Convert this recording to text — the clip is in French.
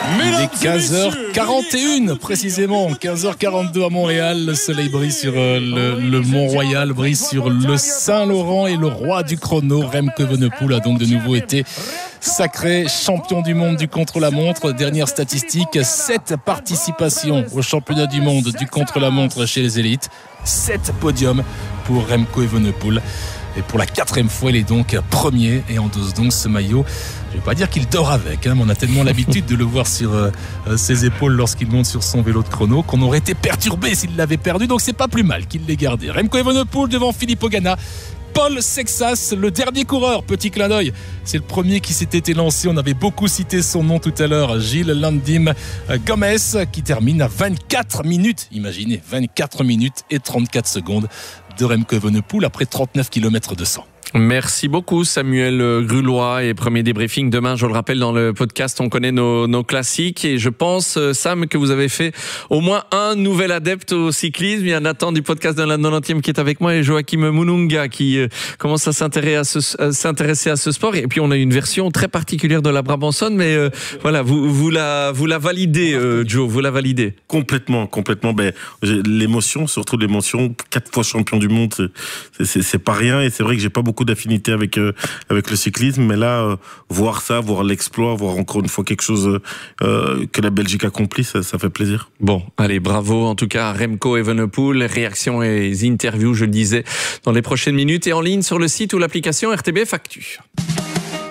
Il est 15h41 précisément, 15h42 à Montréal. Le soleil brille sur le Mont-Royal, brille sur le Saint-Laurent et le roi du chrono, Remco Evenepoel, a donc de nouveau été sacré champion du monde du contre-la-montre. Dernière statistique, 7 participations au championnat du monde du contre-la-montre chez les élites, 7 podiums pour Remco Evenepoel. Et pour la 4e fois, il est donc premier et endosse donc ce maillot. Je ne vais pas dire qu'il dort avec, mais on a tellement l'habitude de le voir sur ses épaules lorsqu'il monte sur son vélo de chrono qu'on aurait été perturbé s'il l'avait perdu. Donc c'est pas plus mal qu'il l'ait gardé. Remco Evenepoel devant Filippo Ganna. Paul Sexas, le dernier coureur, petit clin d'œil. C'est le premier qui s'était lancé. On avait beaucoup cité son nom tout à l'heure. Gilles Landim Gomez, qui termine à 24 minutes. Imaginez, 24 minutes et 34 secondes de Remco Evenepoel après 39 km de 100. Merci beaucoup Samuel Grulois, et premier débriefing demain, je le rappelle, dans le podcast on connaît nos classiques, et je pense Sam que vous avez fait au moins un nouvel adepte au cyclisme. Il y a Nathan du podcast de la 90e qui est avec moi et Joachim Mununga qui commence à s'intéresser à ce sport, et puis on a une version très particulière de la Brabançonne, mais voilà, vous la validez Joe, vous la validez. Complètement. L'émotion, surtout l'émotion, 4 fois champion du monde, c'est pas rien, et c'est vrai que j'ai pas beaucoup d'affinité avec le cyclisme, mais là, voir ça, voir l'exploit, voir encore une fois quelque chose que la Belgique accomplit, ça fait plaisir. Bon, allez, bravo en tout cas à Remco Evenepoel. Réactions et interviews, je le disais, dans les prochaines minutes, et en ligne sur le site ou l'application RTBF Actu.